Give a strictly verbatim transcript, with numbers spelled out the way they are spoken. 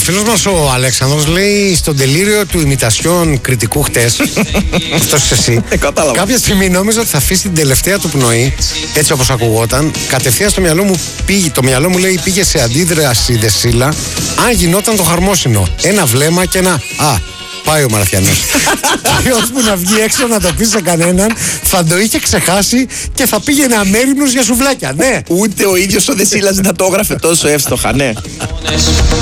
φίλος μας ο Αλέξανδρος λέει στον τελείριο του ημιτασιών κριτικού χτες. Αυτός είσαι εσύ. Ε, κατάλαβα. Κάποια στιγμή νόμιζα ότι θα αφήσει την τελευταία του πνοή, έτσι όπως ακουγόταν. Κατευθείαν στο μυαλό μου πήγε, το μυαλό μου λέει πήγε σε αντίδραση δεσίλα. Αν γινόταν το χαρμόσυνο. Ένα βλέμμα και ένα α. Πάει ο Μαραθιανός. Και ώσπου να βγει έξω να το πει σε κανέναν, θα το είχε ξεχάσει και θα πήγαινε αμέριμνος για σουβλάκια. Ναι. Ούτε ο ίδιος ο Δεσίλας δεν θα το έγραφε τόσο εύστοχα, ναι.